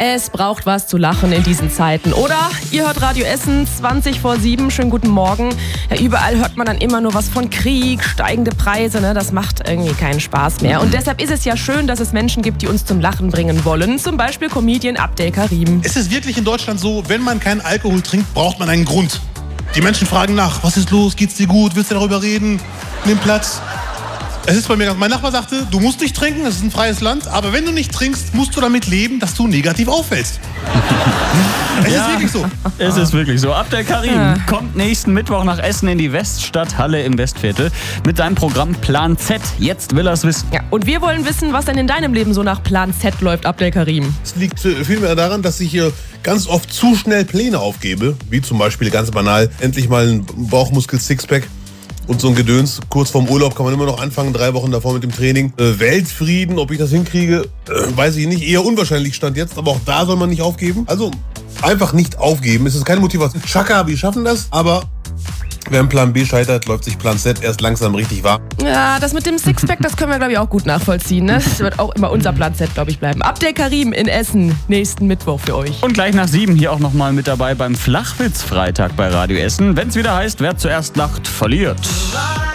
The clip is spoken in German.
Es braucht was zu lachen in diesen Zeiten, oder? Ihr hört Radio Essen, 7:20. Schönen guten Morgen. Ja, überall hört man dann immer nur was von Krieg, steigende Preise, ne? Das macht irgendwie keinen Spaß mehr. Und deshalb ist es ja schön, dass es Menschen gibt, die uns zum Lachen bringen wollen. Zum Beispiel Comedian Abdel Karim. Ist es wirklich in Deutschland so, wenn man keinen Alkohol trinkt, braucht man einen Grund? Die Menschen fragen nach, was ist los, geht's dir gut, willst du darüber reden? Nimm Platz. Es ist bei mir, mein Nachbar sagte, du musst nicht trinken, es ist ein freies Land, aber wenn du nicht trinkst, musst du damit leben, dass du negativ auffällst. Es ist wirklich so. Es ist wirklich so. Abdel Karim kommt nächsten Mittwoch nach Essen in die Weststadthalle im Westviertel mit seinem Programm Plan Z. Jetzt will er es wissen. Ja, und wir wollen wissen, was denn in deinem Leben so nach Plan Z läuft, Abdel Karim. Es liegt vielmehr daran, dass ich hier ganz oft zu schnell Pläne aufgebe, wie zum Beispiel ganz banal, endlich mal ein Bauchmuskel-Sixpack. Und so ein Gedöns, kurz vorm Urlaub kann man immer noch anfangen, 3 Wochen davor mit dem Training. Weltfrieden, ob ich das hinkriege, weiß ich nicht. Eher unwahrscheinlich stand jetzt, aber auch da soll man nicht aufgeben. Also einfach nicht aufgeben, es ist keine Motivation. Chaka, wir schaffen das, aber wer im Plan B scheitert, läuft sich Plan Z erst langsam richtig warm. Ja, das mit dem Sixpack, das können wir, glaube ich, auch gut nachvollziehen. Ne? Das wird auch immer unser Plan Z, glaube ich, bleiben. Abdel Karim in Essen, nächsten Mittwoch für euch. Und gleich nach 7 hier auch nochmal mit dabei beim Flachwitz-Freitag bei Radio Essen. Wenn es wieder heißt, wer zuerst lacht, verliert.